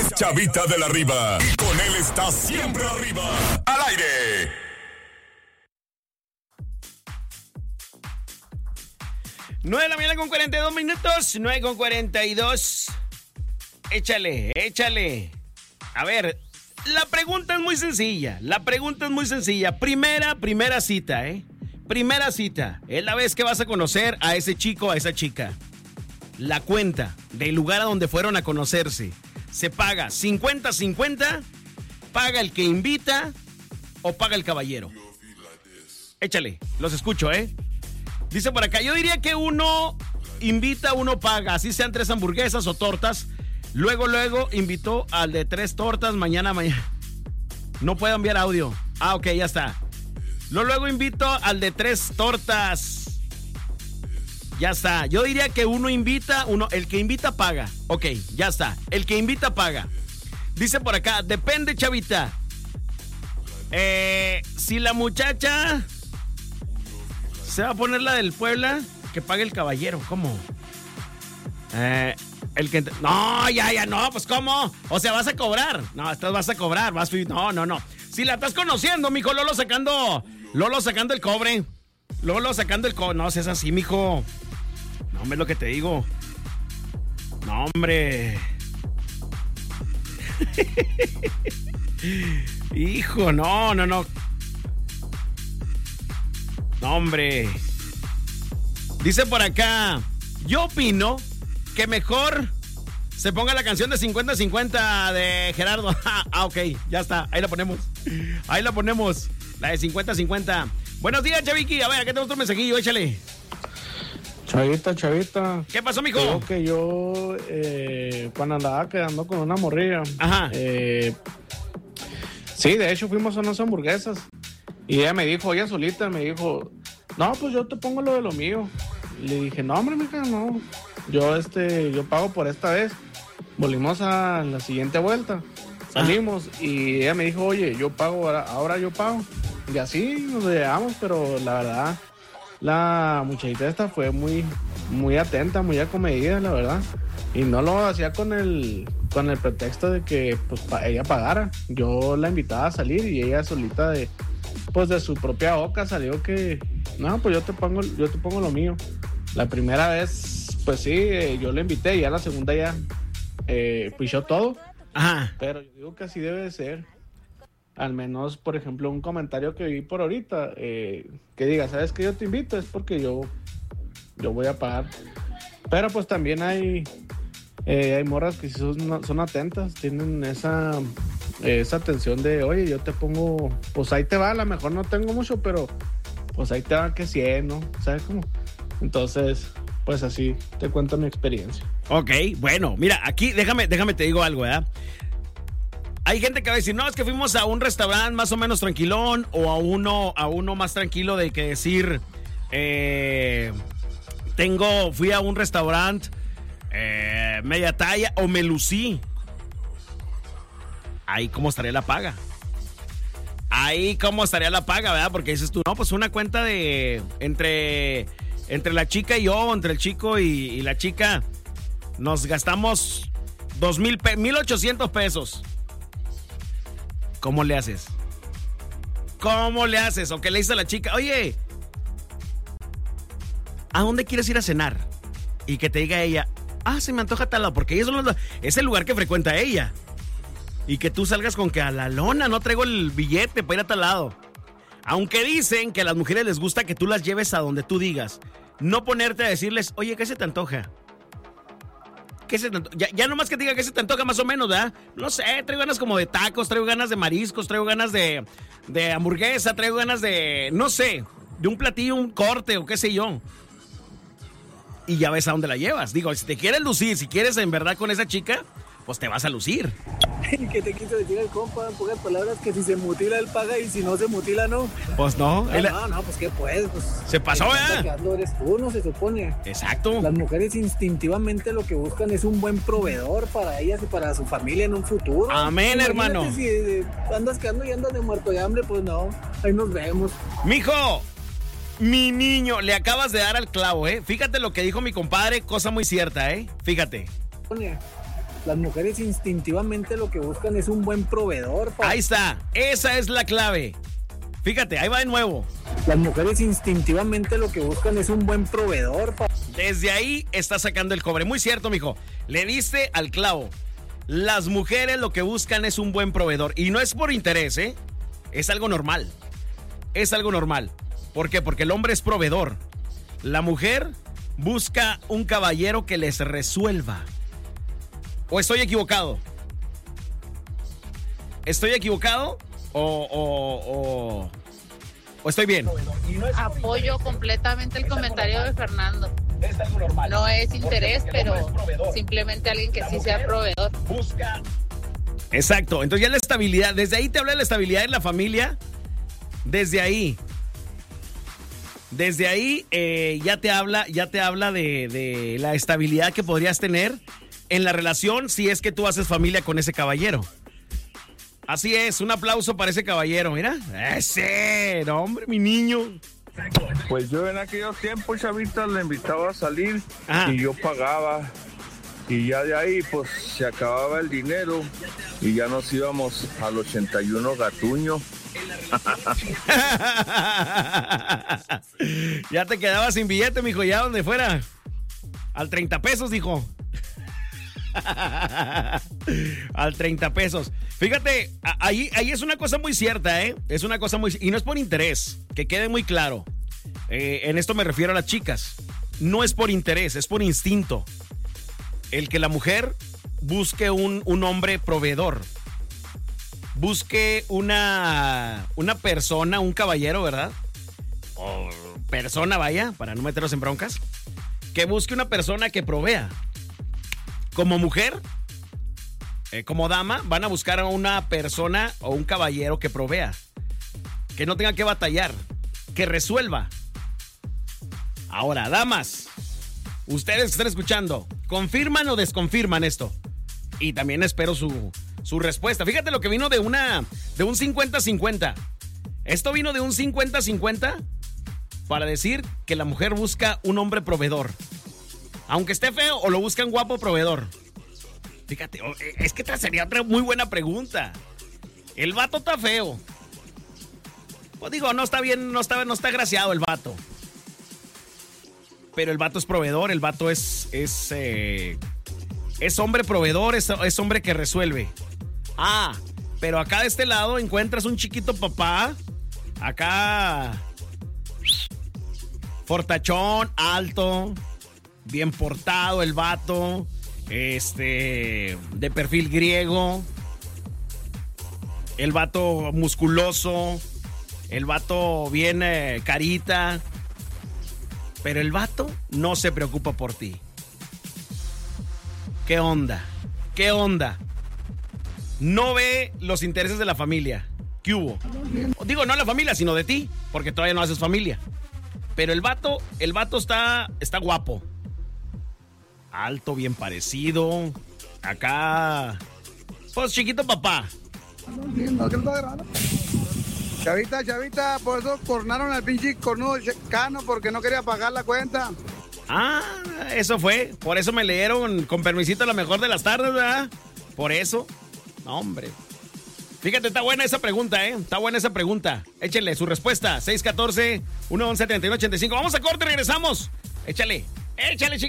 es Chavita de la Riva. Y con él está siempre arriba. ¡Al aire! Nueve de la mañana con 42 minutos. 9:42. Échale. A ver, la pregunta es muy sencilla. Primera cita, ¿eh? Primera cita. Es la vez que vas a conocer a ese chico, a esa chica. La cuenta del lugar a donde fueron a conocerse. Se paga 50-50, paga el que invita o paga el caballero. Échale, los escucho, ¿eh? Dice por acá, yo diría que uno invita, uno paga, así sean 3 hamburguesas o tortas. Luego invitó al de 3 tortas, mañana. No puedo enviar audio. Ah, ok, ya está. Luego invito al de 3 tortas. Ya está. Yo diría que uno invita, el que invita paga. Ok, ya está. El que invita paga. Dice por acá, depende, Chavita. Si la muchacha se va a poner la del Puebla, que pague el caballero. ¿Cómo? El que... No, ya, no, pues ¿cómo? O sea, vas a cobrar. No, vas a cobrar. No. Si la estás conociendo, mijo, Lolo sacando el cobre. No seas así, mijo. No, hombre, es lo que te digo. No, hombre. Hijo, no. No, hombre. Dice por acá, yo opino que mejor se ponga la canción de 50-50 de Gerardo. Ok, ya está, ahí la ponemos. La de 50-50. Buenos días, Chaviki. A ver, aquí tenemos otro mensajillo, échale. Chavita. ¿Qué pasó, mijo? Creo que yo, cuando andaba quedando con una morrilla. Ajá. Sí, de hecho fuimos a unas hamburguesas. Y ella solita me dijo, no, pues yo te pongo lo de lo mío. Y le dije, no, hombre, mija, no. Yo pago por esta vez. Volvimos a la siguiente vuelta. Salimos y ella me dijo, oye, yo pago, ahora yo pago. Y así nos llevamos, pero la verdad, la muchachita esta fue muy, muy atenta, muy acomedida, la verdad. Y no lo hacía con el pretexto de que pues, ella pagara. Yo la invitaba a salir y ella solita de su propia boca salió que, no, pues yo te pongo lo mío. La primera vez, pues sí, yo la invité y ya la segunda ya pichó todo. Ajá. Pero yo digo que así debe de ser. Al menos, por ejemplo, un comentario que vi por ahorita, que diga, ¿sabes qué? Yo te invito, es porque yo voy a pagar. Pero pues también hay morras que sí son atentas, tienen esa atención de, oye, yo te pongo, pues ahí te va, a lo mejor no tengo mucho, pero pues ahí te va que 100, ¿no? ¿Sabes cómo? Entonces, pues así te cuento mi experiencia. Ok, bueno, mira, aquí déjame te digo algo, ¿verdad? Hay gente que va a decir, no, es que fuimos a un restaurante más o menos tranquilón, o a uno más tranquilo de que decir, fui a un restaurante media talla o me lucí. Ahí cómo estaría la paga. ¿Verdad? Porque dices tú, no, pues una cuenta de entre la chica y yo, entre el chico y la chica, nos gastamos 1,800 pesos. ¿Cómo le haces? ¿O qué le dices a la chica? Oye, ¿a dónde quieres ir a cenar? Y que te diga ella, se me antoja tal lado, porque es el lugar que frecuenta ella. Y que tú salgas con que a la lona no traigo el billete para ir a tal lado. Aunque dicen que a las mujeres les gusta que tú las lleves a donde tú digas. No ponerte a decirles, oye, ¿qué se te antoja? Ya nomás que te diga que se te antoja más o menos, ¿verdad? No sé, traigo ganas como de tacos, traigo ganas de mariscos, traigo ganas de hamburguesa, traigo ganas de, no sé, de un platillo, un corte o qué sé yo. Y ya ves a dónde la llevas. Digo, si te quieres lucir, si quieres en verdad con esa chica, pues te vas a lucir. ¿Qué te quiso decir el compa? En pocas palabras, que si se mutila él paga y si no se mutila no. Pues no. No, pues qué pues. Se pasó, ¿eh? Eres tú, no se supone. Exacto. Las mujeres instintivamente lo que buscan es un buen proveedor para ellas y para su familia en un futuro. Amén, hermano. Si andas quedando y andas de muerto de hambre, pues no, ahí nos vemos. Mijo, mi niño, le acabas de dar al clavo, ¿eh? Fíjate lo que dijo mi compadre, cosa muy cierta, ¿eh? Fíjate. Las mujeres instintivamente lo que buscan es un buen proveedor. Ahí está, esa es la clave. Fíjate, ahí va de nuevo. Las mujeres instintivamente lo que buscan es un buen proveedor. Desde ahí está sacando el cobre. Muy cierto, mijo. Le diste al clavo. Las mujeres lo que buscan es un buen proveedor. Y no es por interés, ¿eh? Es algo normal. Es algo normal. ¿Por qué? Porque el hombre es proveedor. La mujer busca un caballero que les resuelva. ¿O estoy equivocado? ¿Estoy equivocado? ¿O estoy bien? Apoyo completamente el comentario de Fernando. No es interés, pero simplemente alguien que sí sea proveedor. Exacto, entonces ya la estabilidad, desde ahí te habla de la estabilidad en la familia, desde ahí ya te habla de la estabilidad que podrías tener en la relación si es que tú haces familia con ese caballero. Así es, un aplauso para ese caballero, mira. Ese, no, hombre, mi niño. Pues yo en aquellos tiempos, chavita, le invitaba a salir Ajá. y yo pagaba. Y ya de ahí, pues, se acababa el dinero y ya nos íbamos al 81 Gatuño. Ya te quedabas sin billete, mijo, ya donde fuera. Al 30 pesos, dijo. Al 30 pesos. Fíjate, ahí es una cosa muy cierta, ¿eh? Es una cosa muy... Y no es por interés, que quede muy claro. En esto me refiero a las chicas. No es por interés, es por instinto. El que la mujer busque un hombre proveedor. Busque una persona, un caballero, ¿verdad? O persona, vaya, para no meternos en broncas. Que busque una persona que provea. Como mujer, como dama, van a buscar a una persona o un caballero que provea. Que no tenga que batallar. Que resuelva. Ahora, damas, ustedes que están escuchando, ¿confirman o desconfirman esto? Y también espero su respuesta. Fíjate lo que vino de un 50-50. Esto vino de un 50-50 para decir que la mujer busca un hombre proveedor. Aunque esté feo o lo buscan guapo proveedor. Fíjate, es que esta sería otra muy buena pregunta. El vato está feo. Pues digo, no está bien, no está agraciado el vato. Pero el vato es proveedor, el vato es hombre proveedor, es hombre que resuelve. Ah, pero acá de este lado encuentras un chiquito papá. Acá fortachón, alto, bien portado el vato, de perfil griego, el vato musculoso, el vato bien carita, pero el vato no se preocupa por ti. ¿Qué onda? ¿Qué onda? No ve los intereses de la familia. ¿Qué hubo? Digo, no de la familia, sino de ti, porque todavía no haces familia. Pero el vato está guapo. Alto, bien parecido. Acá, pues chiquito papá. Chavita, por eso cornaron al pinche cornudo Cano porque no quería pagar la cuenta. Ah, eso fue. Por eso me leyeron con permisito la mejor de las tardes, ¿verdad? Por eso. No, hombre. Fíjate, está buena esa pregunta, ¿eh? Está buena esa pregunta. Échenle su respuesta. 614-111-3185. Vamos a corte, regresamos. Échale, chiquito.